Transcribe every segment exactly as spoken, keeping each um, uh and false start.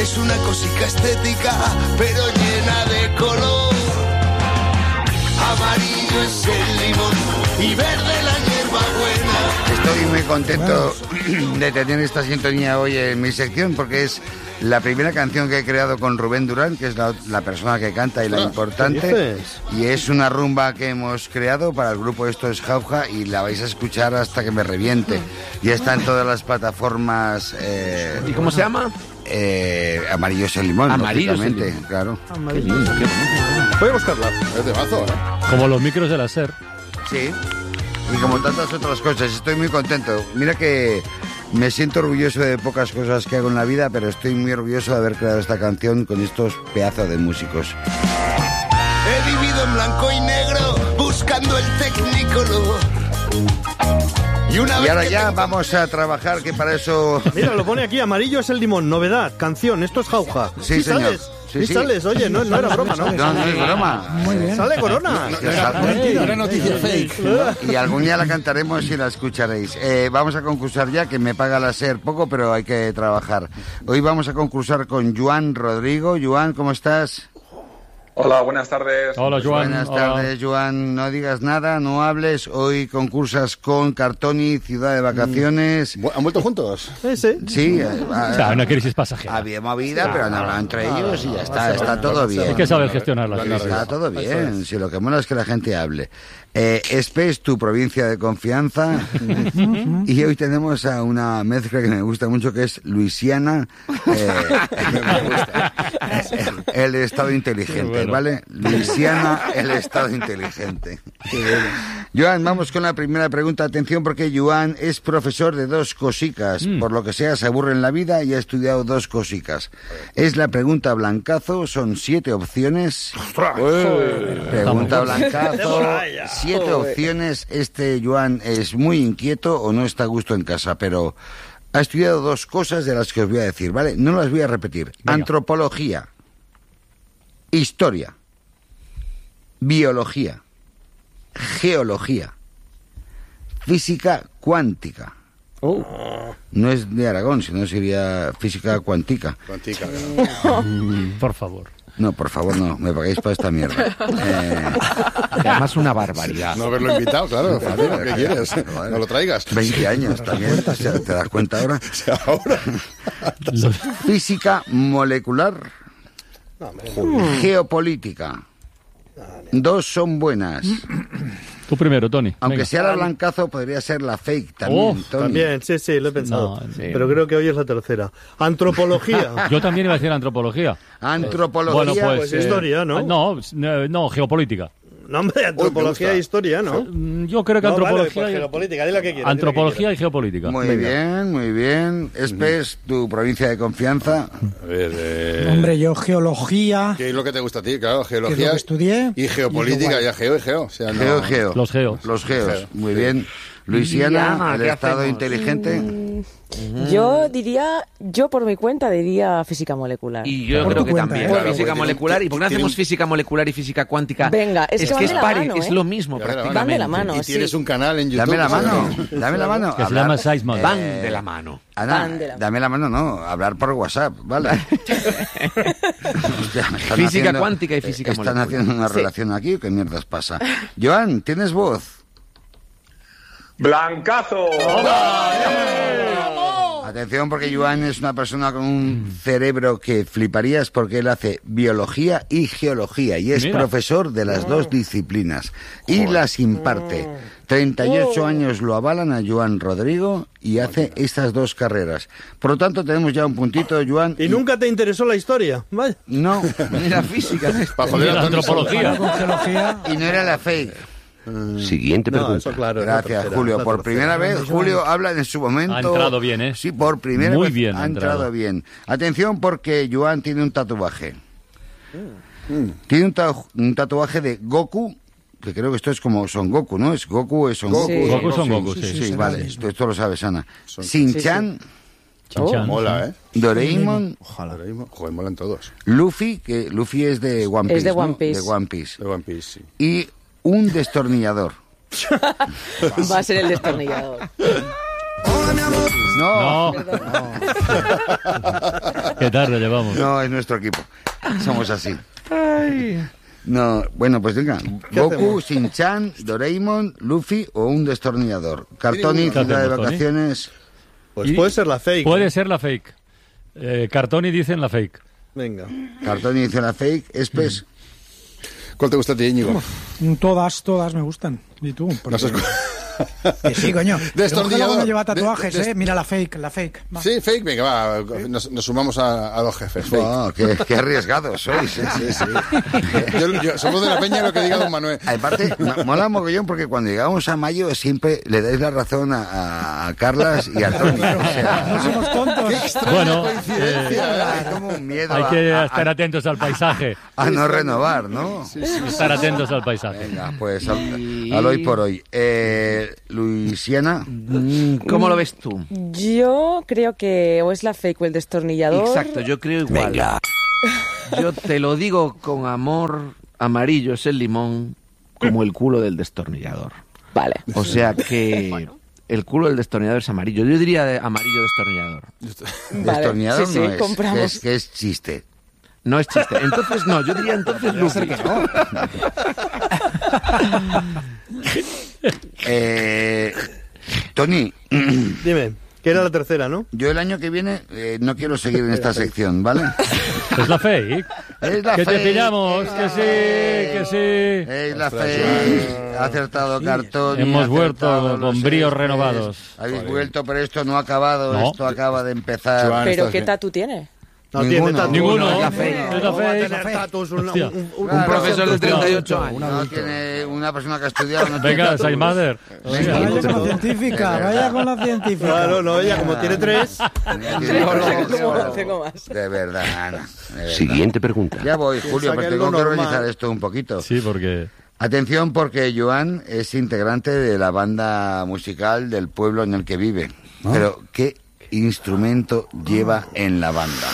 es una cosica estética, pero llena de color. Amarillo es el limón y verde la hierbabuena. Estoy muy contento de tener esta sintonía hoy en mi sección porque es la primera canción que he creado con Rubén Durán, que es la, la persona que canta y la importante. Y es una rumba que hemos creado para el grupo Esto es Jauja y la vais a escuchar hasta que me reviente. Ya está en todas las plataformas. Eh, ¿Y cómo se llama? Eh, Amarillo es el limón. Amarillo es el limón. Claro. Amarillo. Voy a buscarla. Es de mazo, ¿eh? Como los micros de la SER. Sí. Y como tantas otras cosas, estoy muy contento. Mira que me siento orgulloso de pocas cosas que hago en la vida, pero estoy muy orgulloso de haber creado esta canción con estos pedazos de músicos. He vivido en blanco y negro buscando el Technicolor. Y, una y ahora ya tengo... vamos a trabajar, que para eso... Mira, lo pone aquí, Amarillo es el limón, novedad, canción, esto es Jauja. Sí, señor. ¿Sales? Sí, sí, sí. sales, oye, no, no era broma, ¿no? No, no es broma. Muy bien. Sale Corona. No, no, era, no era noticia fake. ¿No? Y algún día la cantaremos y la escucharéis. Eh, vamos a concursar ya, que me paga la SER poco, pero hay que trabajar. Hoy vamos a concursar con Joan Rodrigo. Joan, ¿cómo estás? Hola, buenas tardes. Hola, Joan. Buenas Hola. tardes, Joan. No digas nada, no hables. Hoy concursas con Cartoni, Ciudad de Vacaciones. ¿Han vuelto juntos? Sí, sí. Sí. O sea, una crisis pasajera. Había movida, pero han hablado entre ellos y ya está. Está todo bien. Hay que saber gestionar la crisis. Está todo bien. Si lo que mola es que la gente hable. Eh, Espe es tu provincia de confianza. Y hoy tenemos a una mezcla que me gusta mucho, que es Luisiana. Eh, me gusta. El estado inteligente. ¿Vale? Luisiana, el estado inteligente. Joan, vamos con la primera pregunta. Atención, porque Joan es profesor de dos cosicas. Mm. Por lo que sea, se aburre en la vida y ha estudiado dos cosicas. Es la pregunta blancazo, son siete opciones. Pregunta blancazo, siete opciones. Este Joan es muy inquieto o no está a gusto en casa, pero ha estudiado dos cosas de las que os voy a decir, ¿vale? No las voy a repetir. Venga. Antropología, historia, biología, geología, física cuántica. Oh. No es de Aragón, sino sería física cuántica. Cuántica, por favor. No, por favor, no, me pagáis para esta mierda. Eh... Además, una barbaridad. No haberlo invitado, claro. Fácil, ¿qué quieres? No lo traigas. veinte años también, ¿te das cuenta ahora? ahora. Física molecular, geopolítica. Dos son buenas. Tú primero, Tony. Aunque Venga. sea la blancazo, podría ser la fake también, Oh, Tony. También, sí, sí, lo he pensado. No, sí. Pero creo que hoy es la tercera. Antropología. Yo también iba a decir antropología. Antropología. Bueno, pues, pues eh, historia, ¿no? No, no, geopolítica. No, hombre, antropología e historia, ¿no? Yo creo que no, antropología... Vale, pues geopolítica, di lo que quieras. Antropología y geopolítica. Muy Venga. bien, muy bien. Espes, tu provincia de confianza. A ver, eh... Hombre, yo geología... ¿Qué es lo que te gusta a ti? Claro, geología... ¿Qué es lo que estudié? Y geopolítica, y ya geo y geo. O sea, no... Geo, geo. Los geos. Los geos, Geo. muy bien. Luisiana, Ya, el ¿qué estado hacemos? inteligente. Mm, yo diría, yo por mi cuenta diría física molecular. Y yo Por creo tu que cuenta, también. ¿eh? Claro, física porque molecular. tiene- ¿Y por qué no tiene hacemos un- física molecular y física cuántica? Venga, es que van que de es, la pare- mano, es ¿eh? lo mismo Van de la mano. prácticamente. Van de la mano, Y tienes sí. un canal en YouTube. Dame la mano, ¿sabes? dame la mano. Que se Hablar- llama Seismod. Van Eh, de la mano. Ana, Van de la- dame la mano, no, hablar por WhatsApp, ¿vale? Hostia, me están Física haciendo- cuántica y física Están molecular. haciendo una Sí. relación aquí, ¿qué mierdas pasa? Joan, ¿tienes voz? ¡Blancazo! Atención, porque Joan es una persona con un cerebro que fliparías porque él hace biología y geología y es Mira. profesor de las dos disciplinas y las imparte. treinta y ocho años lo avalan a Joan Rodrigo y hace estas dos carreras. Por lo tanto, tenemos ya un puntito, Joan. ¿Y nunca te interesó la historia? Vaya. No, Ni la física. Para joder a La Tony antropología. Con geología... y no era la fake. Siguiente No, pregunta. eso claro. es la Gracias, tercera, Julio. la Por tercera. primera vez, Julio habla en su momento. Ha entrado bien, ¿eh? Sí, por primera Muy vez bien ha ha entrado entrado. bien. Atención, porque Joan tiene un tatuaje. Tiene un, ta- un tatuaje de Goku, que creo que esto es como Son Goku, ¿no? Es Goku, es Son Goku. Sí. Goku Son Goku, sí. Sí, sí, vale, sí. esto, esto lo sabes, Ana. Shin-Chan, Chin-chan. Mola, ¿eh? Doraemon, Ojalá. Ahora mismo. Joder, molan todos. Luffy, que Luffy es de One Piece, Es de ¿no? One Piece. De One Piece. De One Piece, sí. Y un destornillador. Va a ser el destornillador. No. No. Qué tarde llevamos. No, es nuestro equipo. Somos así. No, bueno, pues venga. Goku, Shin-Chan, Doraemon, Luffy o un destornillador. Cartoni, ¿Qué ciudad de hacemos, Tony? vacaciones. Pues Y- puede ser la fake. Puede ser la fake. Eh, Cartoni dicen la fake. Venga. Cartoni dice la fake. Espes. ¿Cuál te gusta a ti, Íñigo? Todas, todas me gustan. ¿Y tú? Porque- No sé cu- Que sí, coño. Destornillador. Luego me lleva tatuajes, De- de- ¿eh? Mira la fake, la fake. Va. Sí, fake, venga, va. Nos, nos sumamos a, a los jefes. Fake. Oh, qué, qué arriesgados sois. ¿eh? Sí, sí. Yo- yo- somos de la peña lo que diga don Manuel. Aparte, mo- mola mogollón porque cuando llegamos a mayo siempre le dais la razón a, a Carlas y a Tony. O sea, No somos tontos. Bueno, coincidencia, hay como un miedo hay a- que a, estar atentos al paisaje. a no renovar, ¿no? Estar atentos al paisaje. Venga, pues al, al hoy por hoy. Eh, Luisiana, Mm, ¿Cómo lo ves tú? Yo creo que o es la fake o el destornillador. Exacto, yo creo igual. Yo te lo digo con amor, amarillo es el limón, como el culo del destornillador. Vale. O sea que el culo del destornillador es amarillo. Yo diría de amarillo destornillador. Vale. destornillador Sí, sí, no es, compramos. que es, que es chiste. No es chiste. Entonces no, yo diría entonces Luffy. Eh, Tony, Dime, que era la tercera, ¿no? yo el año que viene eh, no quiero seguir en esta sección, ¿vale? Es la fake. Es la Que te fake. pillamos, que sí, que sí. Es la fe, ha acertado Cartón. Hemos vuelto con bríos renovados. Habéis vuelto, pero esto no ha acabado, No. esto acaba de empezar. Joan, Pero estás ¿qué bien. tatu tiene? No Ninguno. tiene tatu. Ninguno. No, Es la fake. Es la ¿Cómo va a fake. tener tatus un, Hostia. un, un- Claro. Un profesor de treinta y ocho años. No tiene una persona que ha estudiado. No tiene Venga, tatu. Sai Mother. Venga. Vaya con la científica, vaya con la científica. Claro, no, ella como tiene tres. ¿Cómo tengo más? De verdad, Ana. de verdad. Siguiente pregunta. Ya voy, Julio, Piensa pero que es tengo lo que normal. organizar esto un poquito. Sí, porque... Atención, porque Joan es integrante de la banda musical del pueblo en el que vive. Pero, ¿qué instrumento lleva en la banda?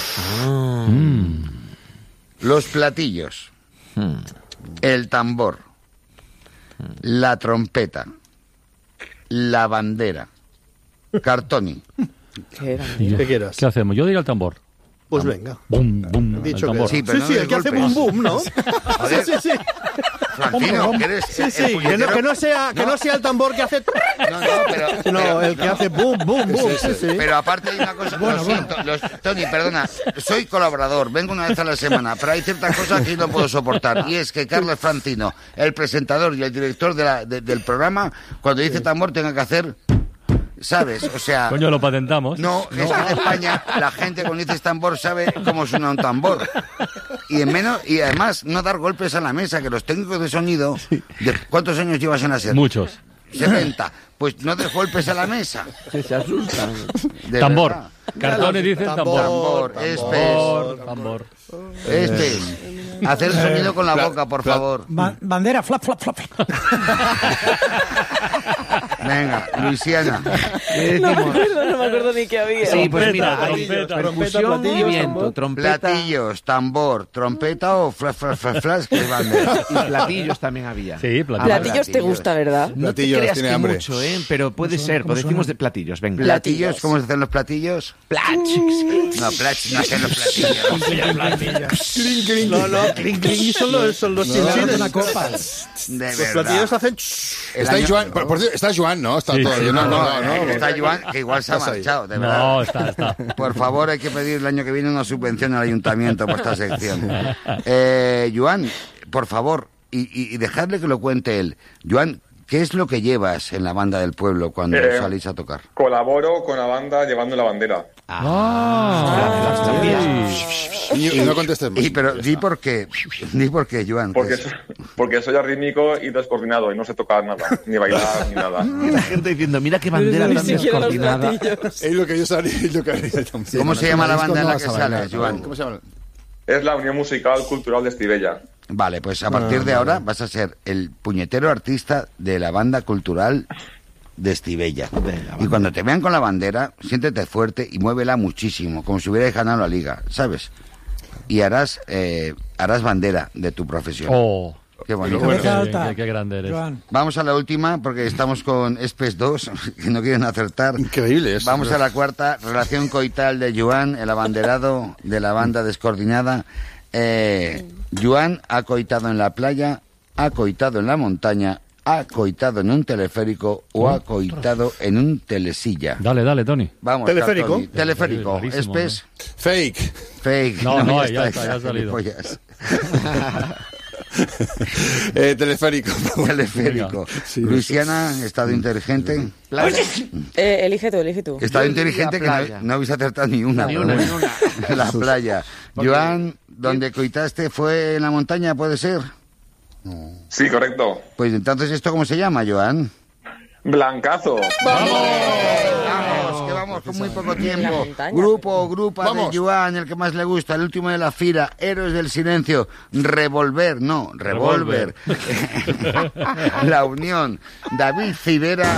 Los platillos, el tambor, la trompeta, la bandera, Cartoni. ¿Qué era? ¿Qué quieras? ¿Qué hacemos? Yo diría el tambor. Pues venga. Bum, bum, He el dicho que tambor. Sí, pero sí, no sí, des el que hace golpes. boom boom, ¿no? Joder. Sí, sí, sí. Francino, que eres Sí, el sí, que no, puñetero- que no sea, que no sea el tambor que hace. No, no, pero... No, pero- el que hace boom, boom, boom. Sí, sí. Pero aparte hay una cosa, lo siento, los- Tony, perdona, soy colaborador, vengo una vez a la semana, pero hay ciertas cosas que no puedo soportar, y es que Carlos Francino, el presentador y el director de la- de- del programa, cuando dice tambor tenga que hacer, ¿sabes? O sea... Coño, lo patentamos. No, es que en España la gente cuando dices tambor sabe cómo suena un tambor. Y en menos y además no dar golpes a la mesa, que los técnicos de sonido, ¿de ¿cuántos años llevas en la serie? Muchos. setenta. Pues no des golpes a la mesa. Que se asustan. De Tambor. verdad. Cartones dicen tambor. Tambor, Tambor, tambor. Este es. Hacer sonido con la boca, por favor. Ba- bandera, flap, flap, flap. Venga, Luisiana. No me acuerdo, no me acuerdo ni qué había. Sí, pues mira, Trompeta, hay trompeta. percusión y platillos, viento, tambor. trompeta Platillos, tambor, trompeta o flash, flash, flash, flash, que es bandera. y platillos también había. Sí, platillos. Platillos te gusta, ¿verdad? No te Platillos, creas tiene que hambre. mucho, ¿eh? Pero puede ser, pues decimos de platillos, venga. ¿Platillos? ¿Cómo se hacen los platillos? Plach. No, plach, no hacen los platillos. No, no, clink, clink, son los, son los chinchines. Una copa. De Los verdad. platillos hacen. El Está año- Joan, por, por cierto, está Joan, ¿no? Está Sí, todavía. sí, no, no, No, no, eh, no. está Joan, que igual se ha Estás ahí. marchado, de verdad. No, está, está. Por favor, hay que pedir el año que viene una subvención al ayuntamiento por esta sección. Eh, Joan, por favor, y, y, y dejadle que lo cuente él. Joan, ¿qué es lo que llevas en la banda del pueblo cuando Eh, salís a tocar? Colaboro con la banda llevando la bandera. Ah, Y, y no contestes más. Y, pero di por qué, di por qué, Joan. Porque, que es- porque soy arrítmico y descoordinado y no sé tocar nada, ni bailar, ni nada. Y la gente diciendo, mira qué bandera Ni tan siquiera los descoordinada. platillos. Es lo que yo sabía, es lo que haría también. ¿Cómo se llama la disco banda en no la vas que a bailar, sales, Joan? ¿Cómo se llama? Es la Unión Musical Cultural de Estivella. Vale, pues a partir de ahora vas a ser el puñetero artista de la banda cultural de Estivella. Y cuando te vean con la bandera, siéntete fuerte y muévela muchísimo, como si hubieras ganado la liga, ¿sabes? Y harás eh, harás bandera de tu profesión. Oh, Qué bonito. Bueno, Cabeza qué, alta. qué- qué grande eres. Joan. Vamos a la última, porque estamos con Espes dos, que no quieren acertar. Increíble esto. Vamos a la cuarta, relación coital de Joan, el abanderado de la banda descoordinada. Eh, Joan ha coitado en la playa, ha coitado en la montaña, ha coitado en un teleférico o ha coitado en un telesilla. Dale, dale, Tony. Vamos, Teleférico. Cartoni. Teleférico. Rarísimo, Espes, Fake. fake. No, no, ya ya está, ya ha salido. gilipollas. eh, teleférico. Teleférico. Sí, Luisiana, estado inteligente. Playa. Eh, elige tú, elige tú. Estado Yo diría inteligente que playa. no, no habéis acertado ni una. Ni pero una, bueno. ni una. La playa. Joan, donde coitaste fue en la montaña, ¿puede ser? Sí, correcto. Pues entonces, ¿esto cómo se llama, Joan? Blancazo. Vamos, que vamos con muy poco tiempo. montaña. Grupo, grupa Vamos. de Joan, el que más le gusta, el último de la fila, Héroes del Silencio, Revolver, no, Revolver. La Unión, David Civera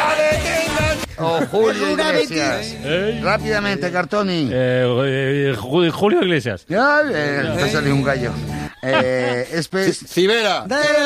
o Julio Iglesias. Ey. Rápidamente, Cartoni. Eh, eh, Ju- Julio Iglesias. Ya, eh, te salió un gallo. Eh, Espes, Cibera.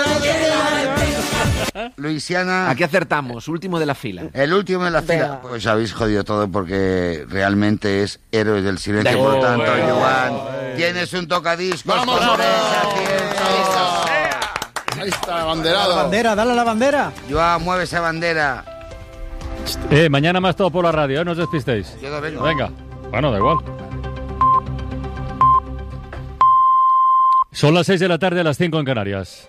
Luisiana. Aquí acertamos, último de la fila. El último de la fila. Venga. Pues habéis jodido todo porque realmente es Héroes del Silencio. Por Oh, tanto, eh, Joan, eh. tienes un tocadiscos ¡Vamos! por esa cierto. Ahí está, La abanderado. bandera, dale a la bandera. Joan, mueve esa bandera. Eh, mañana más todo por la radio, ¿eh? No os despistéis. Yo no vengo. Venga. Bueno, da igual. Son las seis de la tarde, las cinco en Canarias.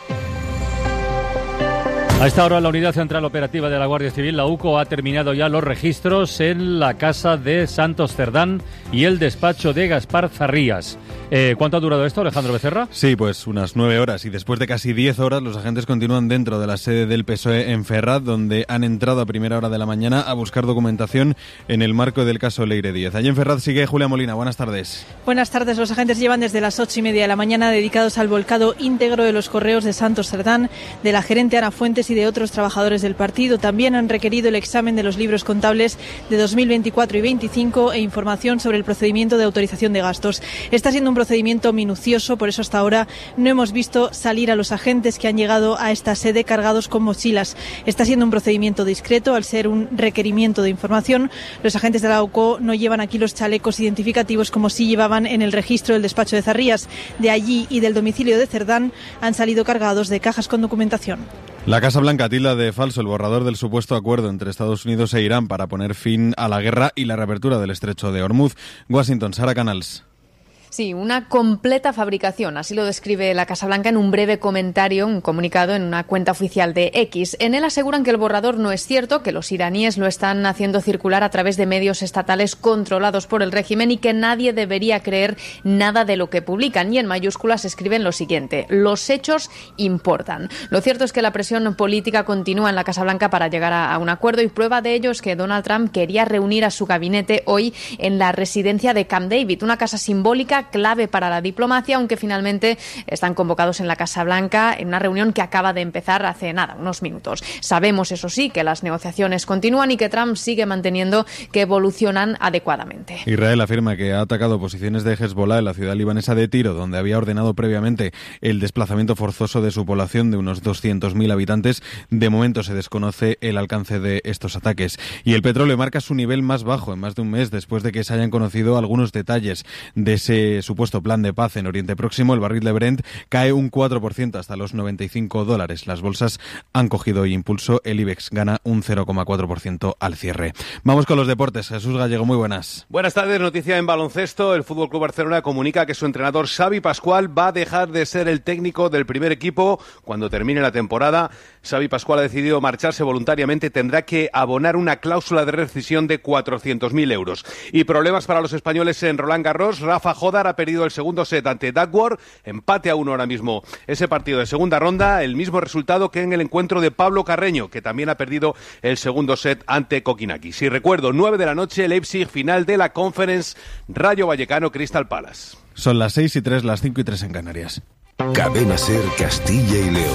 A esta hora la Unidad Central Operativa de la Guardia Civil, la UCO, ha terminado ya los registros en la casa de Santos Cerdán y el despacho de Gaspar Zarrías. Eh, ¿Cuánto ha durado esto, Alejandro Becerra? Sí, pues unas nueve horas y después de casi diez horas los agentes continúan dentro de la sede del P S O E en Ferraz, donde han entrado a primera hora de la mañana a buscar documentación en el marco del caso Leire Díez. Allí en Ferraz sigue Julia Molina. Buenas tardes. Buenas tardes. Los agentes llevan desde las ocho y media de la mañana dedicados al volcado íntegro de los correos de Santos Cerdán, de la gerente Ana Fuentes y de otros trabajadores del partido. También han requerido el examen de los libros contables de dos mil veinticuatro y veinticinco e información sobre el procedimiento de autorización de gastos. Está siendo un procedimiento minucioso, por eso hasta ahora no hemos visto salir a los agentes que han llegado a esta sede cargados con mochilas. Está siendo un procedimiento discreto, al ser un requerimiento de información. Los agentes de la UCO no llevan aquí los chalecos identificativos como sí llevaban en el registro del despacho de Zarrías. De allí y del domicilio de Cerdán han salido cargados de cajas con documentación. La Casa Blanca tilda de falso el borrador del supuesto acuerdo entre Estados Unidos e Irán para poner fin a la guerra y la reapertura del estrecho de Hormuz. Washington, Sara Canals. Sí, una completa fabricación, así lo describe la Casa Blanca en un breve comentario, un comunicado en una cuenta oficial de X. En él aseguran que el borrador no es cierto, que los iraníes lo están haciendo circular a través de medios estatales controlados por el régimen y que nadie debería creer nada de lo que publican. Y en mayúsculas escriben lo siguiente: los hechos importan. Lo cierto es que la presión política continúa en la Casa Blanca para llegar a, a un acuerdo, y prueba de ello es que Donald Trump quería reunir a su gabinete hoy en la residencia de Camp David, una casa simbólica clave para la diplomacia, aunque finalmente están convocados en la Casa Blanca en una reunión que acaba de empezar hace nada, unos minutos. Sabemos, eso sí, que las negociaciones continúan y que Trump sigue manteniendo que evolucionan adecuadamente. Israel afirma que ha atacado posiciones de Hezbollah en la ciudad libanesa de Tiro, donde había ordenado previamente el desplazamiento forzoso de su población de unos doscientos mil habitantes. De momento se desconoce el alcance de estos ataques. Y el petróleo marca su nivel más bajo en más de un mes después de que se hayan conocido algunos detalles de ese supuesto plan de paz en Oriente Próximo. El barril de Brent cae un cuatro por ciento hasta los noventa y cinco dólares. Las bolsas han cogido hoy impulso. El IBEX gana un cero coma cuatro por ciento al cierre. Vamos con los deportes. Jesús Gallego, muy buenas. Buenas tardes. Noticia en baloncesto. El F C Barcelona comunica que su entrenador Xavi Pascual va a dejar de ser el técnico del primer equipo cuando termine la temporada. Xavi Pascual ha decidido marcharse voluntariamente. Tendrá que abonar una cláusula de rescisión de cuatrocientos mil euros. Y problemas para los españoles en Roland Garros. Rafa Jodar ha perdido el segundo set ante Duckworth, empate a uno ahora mismo ese partido de segunda ronda, el mismo resultado que en el encuentro de Pablo Carreño, que también ha perdido el segundo set ante Kokinaki. Si recuerdo, nueve de la noche, Leipzig, final de la Conference, Rayo Vallecano, Crystal Palace. Son las seis y tres, las cinco y tres en Canarias. Cadena Ser Castilla y León.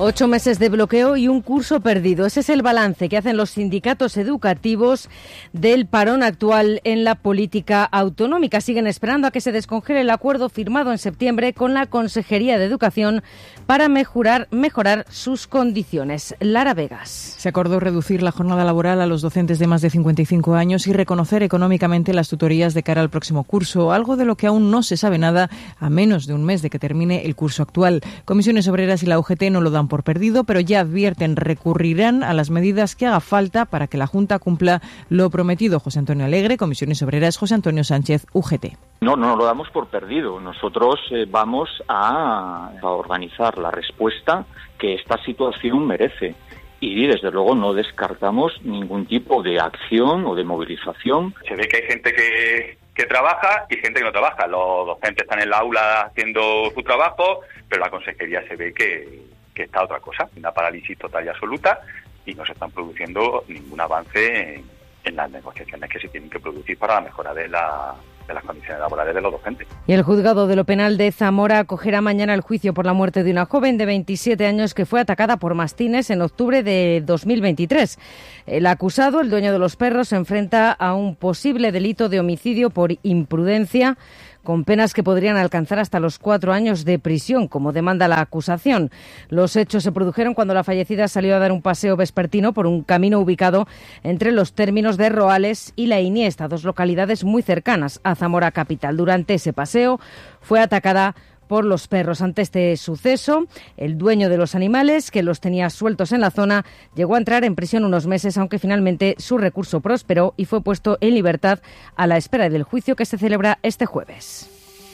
Ocho meses de bloqueo y un curso perdido. Ese es el balance que hacen los sindicatos educativos del parón actual en la política autonómica. Siguen esperando a que se descongele el acuerdo firmado en septiembre con la Consejería de Educación para mejorar, mejorar sus condiciones. Lara Vegas. Se acordó reducir la jornada laboral a los docentes de más de cincuenta y cinco años y reconocer económicamente las tutorías de cara al próximo curso, algo de lo que aún no se sabe nada a menos de un mes de que termine el curso actual. Comisiones Obreras y la U G T no lo dan por perdido, pero ya advierten recurrirán a las medidas que haga falta para que la Junta cumpla lo prometido. José Antonio Alegre, Comisiones Obreras, José Antonio Sánchez, U G T. No, no lo damos por perdido. Nosotros eh, vamos a, a organizar la respuesta que esta situación merece. Y desde luego no descartamos ningún tipo de acción o de movilización. Se ve que hay gente que, que trabaja y gente que no trabaja. Los docentes están en la aula haciendo su trabajo, pero la consejería se ve que, que está otra cosa, una parálisis total y absoluta, y no se están produciendo ningún avance en, en las negociaciones que se tienen que producir para la mejora de la de las condiciones laborales de los docentes. Y el juzgado de lo penal de Zamora acogerá mañana el juicio por la muerte de una joven de veintisiete años que fue atacada por mastines en octubre de dos mil veintitrés. El acusado, el dueño de los perros, se enfrenta a un posible delito de homicidio por imprudencia, con penas que podrían alcanzar hasta los cuatro años de prisión, como demanda la acusación. Los hechos se produjeron cuando la fallecida salió a dar un paseo vespertino por un camino ubicado entre los términos de Roales y La Iniesta, dos localidades muy cercanas a Zamora capital. Durante ese paseo fue atacada por los perros. Ante este suceso, el dueño de los animales, que los tenía sueltos en la zona, llegó a entrar en prisión unos meses, aunque finalmente su recurso prosperó y fue puesto en libertad a la espera del juicio que se celebra este jueves.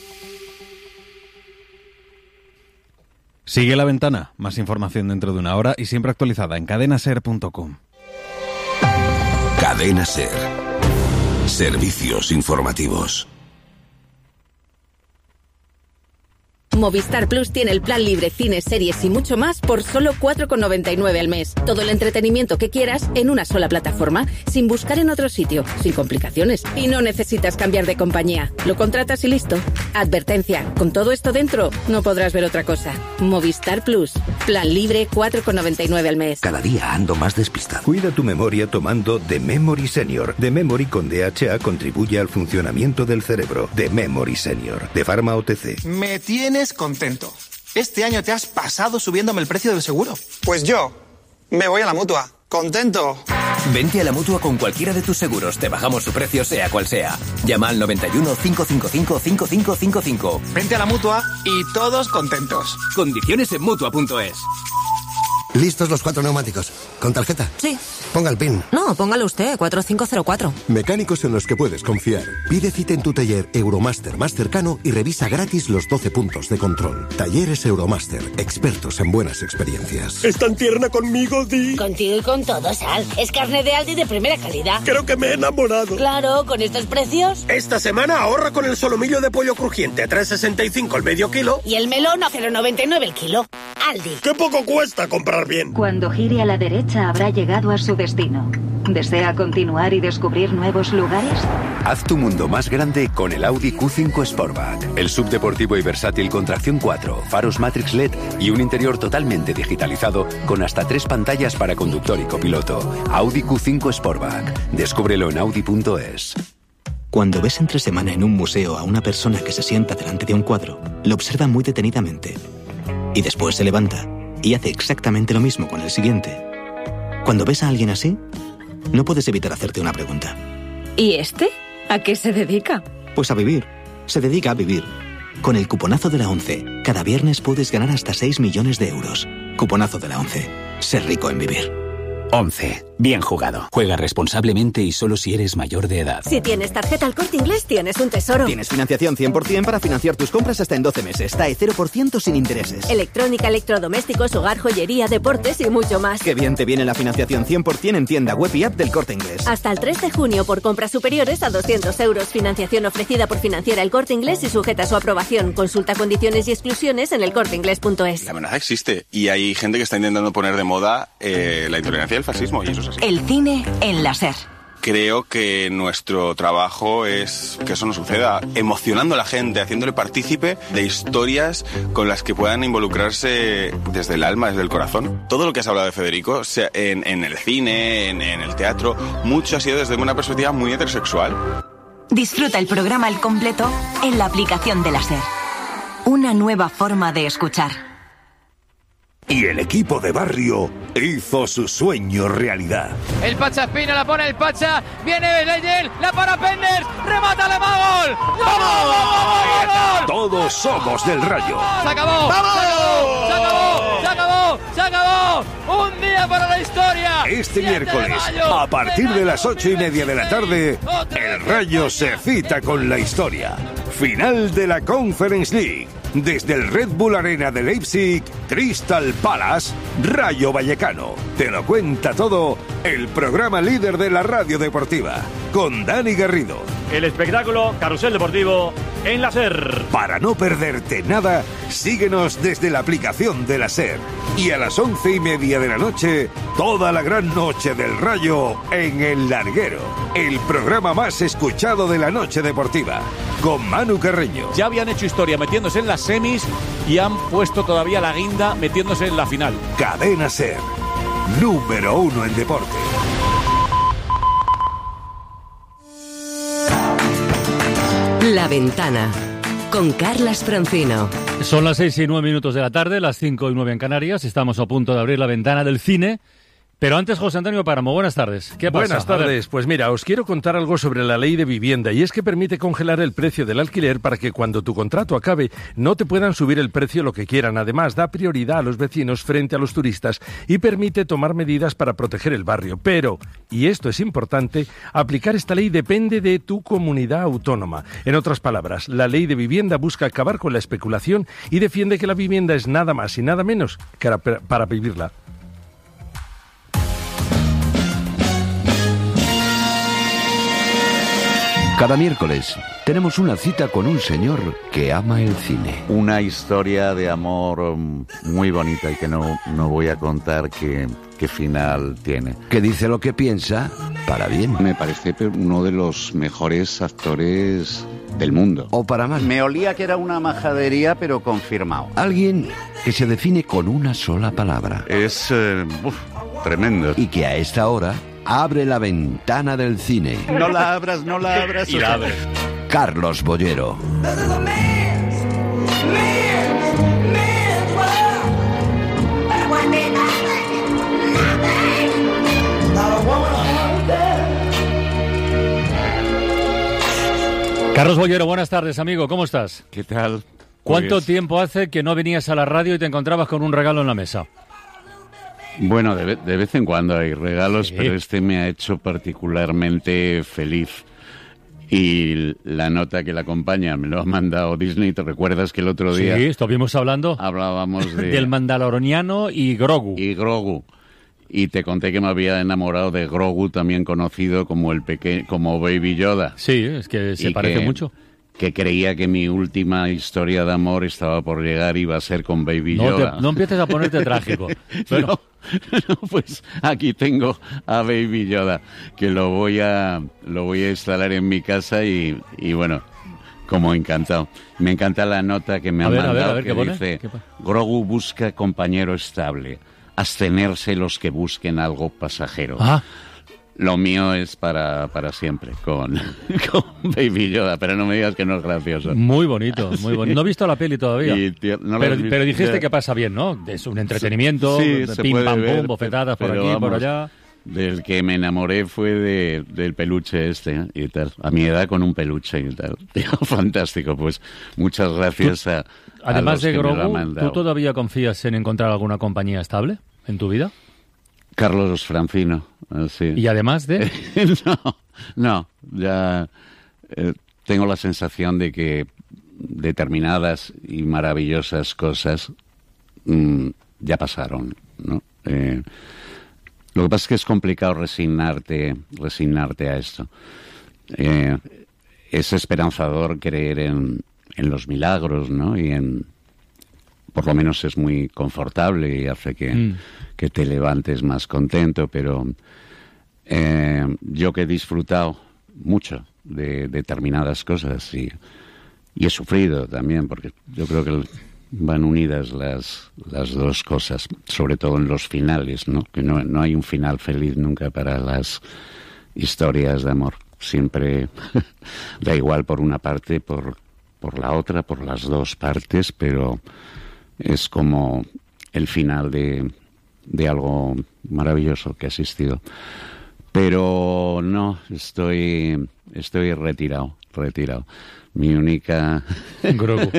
Sigue La Ventana. Más información dentro de una hora y siempre actualizada en cadena ser punto com. Cadena Ser. Servicios informativos. Movistar Plus tiene el plan libre, cines, series y mucho más por solo cuatro con noventa y nueve al mes. Todo el entretenimiento que quieras en una sola plataforma, sin buscar en otro sitio, sin complicaciones. Y no necesitas cambiar de compañía. Lo contratas y listo. Advertencia, con todo esto dentro, no podrás ver otra cosa. Movistar Plus. Plan libre, cuatro con noventa y nueve al mes. Cada día ando más despistado. Cuida tu memoria tomando The Memory Senior. The Memory con D H A contribuye al funcionamiento del cerebro. The Memory Senior. De Pharma O T C. Me tienes contento. Este año te has pasado subiéndome el precio del seguro. Pues yo me voy a la Mutua. Contento. Vente a la Mutua con cualquiera de tus seguros. Te bajamos su precio sea cual sea. Llama al noventa y uno, cinco cinco cinco, cinco cinco cinco cinco. Vente a la Mutua y todos contentos. Condiciones en Mutua punto es. ¿Listos los cuatro neumáticos? ¿Con tarjeta? Sí. Ponga el PIN. No, póngalo usted, cuatro cinco cero cuatro. Mecánicos en los que puedes confiar. Pide cita en tu taller Euromaster más cercano y revisa gratis los doce puntos de control. Talleres Euromaster, expertos en buenas experiencias. ¿Es tan tierna conmigo, Di? Contigo y con todo, Sal. Es carne de Aldi de primera calidad. Creo que me he enamorado. Claro, con estos precios. Esta semana ahorra con el solomillo de pollo crujiente a tres sesenta y cinco el medio kilo. Y el melón a cero noventa y nueve el kilo. Aldi. ¡Qué poco cuesta comprar bien! Cuando gire a la derecha habrá llegado a su destino. ¿Desea continuar y descubrir nuevos lugares? Haz tu mundo más grande con el Audi Q cinco Sportback. El subdeportivo y versátil con tracción cuatro, faros Matrix L E D y un interior totalmente digitalizado con hasta tres pantallas para conductor y copiloto. Audi Q cinco Sportback. Descúbrelo en audi punto es. Cuando ves entre semana en un museo a una persona que se sienta delante de un cuadro, lo observa muy detenidamente. Y después se levanta y hace exactamente lo mismo con el siguiente. Cuando ves a alguien así, no puedes evitar hacerte una pregunta. ¿Y este? ¿A qué se dedica? Pues a vivir. Se dedica a vivir. Con el cuponazo de la ONCE, cada viernes puedes ganar hasta seis millones de euros. Cuponazo de la ONCE. Ser rico en vivir. once. Bien jugado. Juega responsablemente y solo si eres mayor de edad. Si tienes tarjeta El Corte Inglés, tienes un tesoro. Tienes financiación cien por ciento para financiar tus compras hasta en doce meses. T A E cero por ciento sin intereses. Electrónica, electrodomésticos, hogar, joyería, deportes y mucho más. Qué bien te viene la financiación cien por ciento en tienda web y app del Corte Inglés. Hasta el tres de junio por compras superiores a doscientos euros. Financiación ofrecida por Financiera El Corte Inglés y sujeta a su aprobación. Consulta condiciones y exclusiones en el corte inglés punto es. La amenaza existe y hay gente que está intentando poner de moda eh, la intolerancia y el fascismo y eso es así. El cine en la SER. creo que nuestro trabajo es que eso no suceda, emocionando a la gente, haciéndole partícipe de historias con las que puedan involucrarse desde el alma, desde el corazón. Todo lo que has hablado de Federico, sea en, en el cine, en, en el teatro, mucho ha sido desde una perspectiva muy heterosexual. Disfruta el programa al completo en la aplicación de la SER. Una nueva forma de escuchar. Y el equipo de barrio hizo su sueño realidad. El Pacha Espina la pone el Pacha, viene Leyel, la para Penders, remata la gol. ¡Gol! Todos somos del Rayo. Se acabó, ¡vamos! se acabó, se acabó, se acabó, un día para la historia. Este miércoles, a partir de las ocho y media de la tarde, el Rayo se cita con la historia. Final de la Conference League. Desde el Red Bull Arena de Leipzig, Crystal Palace, Rayo Vallecano. Te lo cuenta todo el programa líder de la radio deportiva, con Dani Garrido. El espectáculo Carrusel Deportivo en la SER. Para no perderte nada, síguenos desde la aplicación de la SER. Y a las once y media de la noche, toda la gran noche del Rayo en El Larguero. El programa más escuchado de la noche deportiva, con Manu Carreño. Ya habían hecho historia metiéndose en las semis y han puesto todavía la guinda metiéndose en la final. Cadena SER, número uno en deporte. La Ventana, con Carlas Francino. Son las seis y nueve minutos de la tarde, las cinco y nueve en Canarias. Estamos a punto de abrir la ventana del cine. Pero antes, José Antonio Páramo, buenas tardes. ¿Qué pasa? Buenas tardes. Pues mira, os quiero contar algo sobre la ley de vivienda, y es que permite congelar el precio del alquiler para que cuando tu contrato acabe no te puedan subir el precio lo que quieran. Además, da prioridad a los vecinos frente a los turistas y permite tomar medidas para proteger el barrio. Pero, y esto es importante, aplicar esta ley depende de tu comunidad autónoma. En otras palabras, la ley de vivienda busca acabar con la especulación y defiende que la vivienda es nada más y nada menos que para vivirla. Cada miércoles tenemos una cita con un señor que ama el cine. Una historia de amor muy bonita y que no, no voy a contar qué, qué final tiene. Que dice lo que piensa para bien. Me parece uno de los mejores actores del mundo. O para mal. Me olía que era una majadería, pero confirmado. Alguien que se define con una sola palabra. Es eh, uf, tremendo. Y que a esta hora abre la ventana del cine. No la abras, no la abras. Y la abre. Carlos Bollero. Carlos Bollero, buenas tardes, amigo. ¿Cómo estás? ¿Qué tal? ¿Cuánto Pues... tiempo hace que no venías a la radio y te encontrabas con un regalo en la mesa? Bueno, de, de vez en cuando hay regalos, sí. Pero este me ha hecho particularmente feliz. Y la nota que la acompaña me lo ha mandado Disney. ¿Te recuerdas que el otro día... Sí, estuvimos hablando... Hablábamos de... del Mandaloriano y Grogu. Y Grogu. Y te conté que me había enamorado de Grogu, también conocido como el peque... como Baby Yoda. Sí, es que se y parece que... mucho. que creía que mi última historia de amor estaba por llegar y iba a ser con Baby no Yoda. Te, no empieces a ponerte trágico. Bueno. No, no, pues aquí tengo a Baby Yoda, que lo voy a lo voy a instalar en mi casa y, y bueno, como encantado. Me encanta la nota que me a han ver, mandado a ver, a ver, que ¿qué dice, pone? Grogu busca compañero estable, abstenerse los que busquen algo pasajero. Ah. Lo mío es para, para siempre, con, con Baby Yoda, pero no me digas que no es gracioso. Muy bonito, muy bonito. No he visto la peli todavía, y, tío, no pero, visto, pero dijiste ya. que pasa bien, ¿no? Es un entretenimiento, sí, pim, pam, ver, pum, bofetadas por aquí, vamos, por allá. Del que me enamoré fue de, del peluche este, ¿eh? Y tal. A mi edad con un peluche y tal. Fantástico, pues muchas gracias ¿Tú, a, a además los de que Grogu, me lo han mandado. ¿Tú todavía confías en encontrar alguna compañía estable en tu vida? Carlos Francino, sí. ¿Y además de...? no, no, ya eh, tengo la sensación de que determinadas y maravillosas cosas mmm, ya pasaron, ¿no? Eh, lo que pasa es que es complicado resignarte, resignarte a esto. Eh, es esperanzador creer en, en los milagros, ¿no? Y en... por lo menos es muy confortable y hace que, mm. que te levantes más contento, pero Eh, yo que he disfrutado mucho de determinadas cosas y, y he sufrido también, porque yo creo que van unidas las, las dos cosas, sobre todo en los finales, ¿no? Que no, no hay un final feliz nunca para las historias de amor. Siempre da igual por una parte, por, por la otra, por las dos partes, pero es como el final de, de algo maravilloso que ha existido. Pero no, estoy, estoy retirado, retirado. Mi única... Grogu.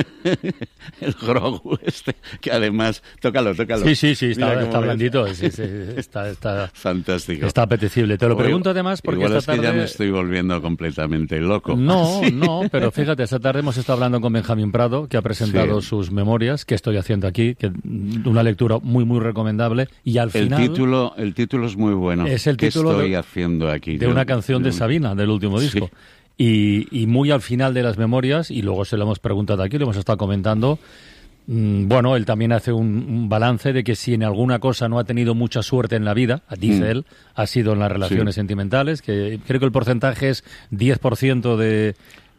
El Grogu este, que además... Tócalo, tócalo. Sí, sí, sí, está, está blandito. Sí, sí, está, está... Fantástico. Está apetecible. Te lo Oye, pregunto además porque igual esta es que tarde... ya me estoy volviendo completamente loco. No, no, pero fíjate, esta tarde hemos estado hablando con Benjamín Prado, que ha presentado Sí. sus memorias, que estoy haciendo aquí, que una lectura muy, muy recomendable. Y al El final... título, el título es muy bueno. Es el ¿Qué título estoy de- haciendo aquí? de una canción de Sabina, del último disco. Sí. Y, y muy al final de las memorias, y luego se lo hemos preguntado aquí, lo hemos estado comentando, mmm, bueno, él también hace un, un balance de que si en alguna cosa no ha tenido mucha suerte en la vida, dice Mm. él, ha sido en las relaciones Sí. sentimentales, que creo que el porcentaje es diez por ciento de,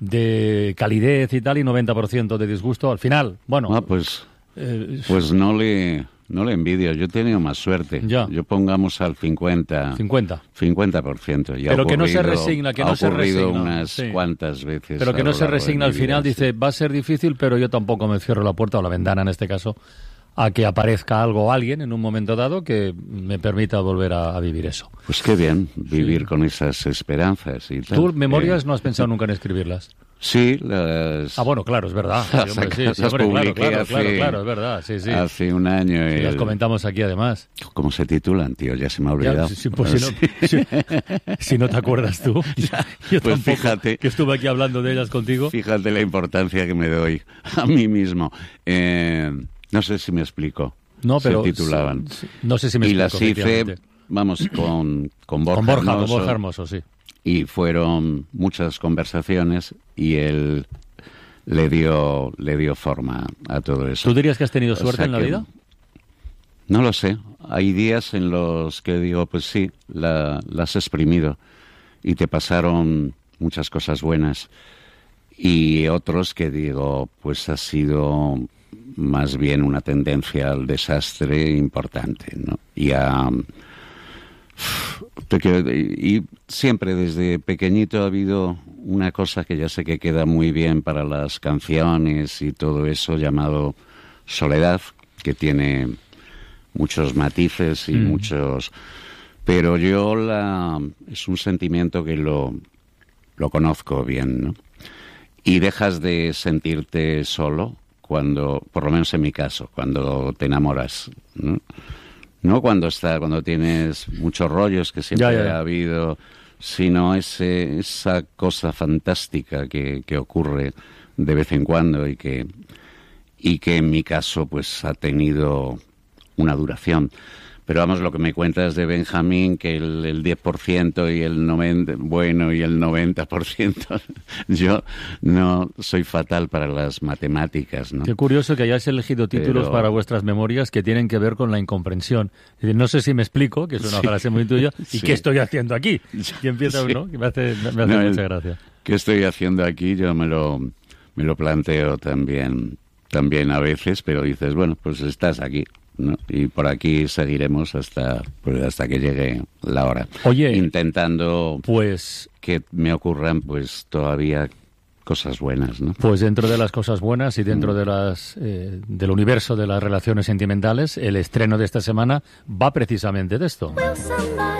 de calidez y tal, y noventa por ciento de disgusto. Al final, bueno... Ah, pues, eh, pues no le... No le envidio, yo he tenido más suerte. Ya. Yo pongamos al cincuenta. cincuenta. cincuenta por ciento. Y ha Pero que no se ocurrido- resigna, que ha no se ocurrido resigna, unas sí. cuantas veces. Pero que a no lo se largo de resigna al mi final, vida, dice, va a ser difícil, pero yo tampoco me cierro la puerta o la ventana en este caso a que aparezca algo o alguien en un momento dado que me permita volver a, a vivir eso. Pues qué bien vivir con esas esperanzas y tal. ¿Tú memorias Eh, no has pensado nunca en escribirlas? Sí, las... Ah, bueno, claro, es verdad. las, Sí, hombre, sí, sí, las hombre, claro, publiqué claro, hace, claro, claro, es verdad, sí, sí. hace un año. Sí, el- las comentamos aquí además. ¿Cómo se titulan, tío? Ya se me ha Ya, olvidado. sí, sí, pues si, no, si, si no te acuerdas tú, yo Pues tampoco, fíjate. que estuve aquí hablando de ellas contigo. Fíjate la importancia que me doy a mí mismo. Eh, no sé si me explico. No, pero se titulaban. sí, sí, no sé si me y explico, las hice, efectivamente. vamos, con, con Borja Con Borja, con Hermoso, Borja Hermoso, sí. Y fueron muchas conversaciones y él le dio, le dio forma a todo eso. ¿Tú dirías que has tenido O suerte sea en la que- vida? No lo sé. Hay días en los que digo, pues sí, la, la has exprimido y te pasaron muchas cosas buenas. Y otros que digo, pues ha sido más bien una tendencia al desastre importante, ¿no? Y a... te quiero- y siempre desde pequeñito ha habido una cosa que ya sé que queda muy bien para las canciones y todo eso, llamado soledad, que tiene muchos matices y Mm. muchos... Pero yo la... es un sentimiento que lo, lo conozco bien, ¿no? Y dejas de sentirte solo cuando, por lo menos en mi caso, cuando te enamoras, ¿no? No cuando está, cuando tienes muchos rollos que siempre Ya, ya, ya. ha habido, sino ese, esa cosa fantástica que, que ocurre de vez en cuando y que, y que en mi caso pues ha tenido una duración. Pero vamos, lo que me cuentas de Benjamín, que el, el diez por ciento y el noventa por ciento, bueno, y el noventa por ciento, yo no soy fatal para las matemáticas, ¿no? Qué curioso que hayáis elegido títulos Pero- para vuestras memorias que tienen que ver con la incomprensión. Es decir, no sé si me explico, que es una Sí. frase muy tuya, y Sí. qué estoy haciendo aquí. Y empieza Sí. uno, que me hace, me hace No, mucha el- gracia. ¿Qué estoy haciendo aquí? Yo me lo, me lo planteo también, también a veces, pero dices, bueno, pues estás aquí, ¿no? Y por aquí seguiremos hasta, pues hasta que llegue la hora. Oye, intentando pues que me ocurran pues todavía cosas buenas, ¿no? Pues dentro de las cosas buenas y dentro de las eh, del universo de las relaciones sentimentales, el estreno de esta semana va precisamente de esto.